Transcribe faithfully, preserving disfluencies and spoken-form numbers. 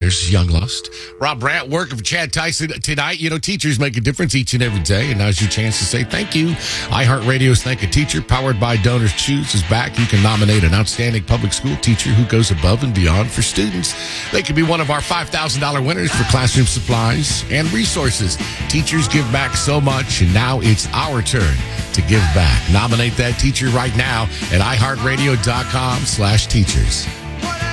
There's Young Lust. Rob Brandt, work of Chad Tyson tonight. You know, teachers make a difference each and every day, and now's your chance to say thank you. iHeartRadio's Thank a Teacher, powered by Donors Choose, is back. You can nominate an outstanding public school teacher who goes above and beyond for students. They could be one of our five thousand dollars winners for classroom supplies and resources. Teachers give back so much, and now it's our turn to give back. Nominate that teacher right now at iHeartRadio.com slash teachers.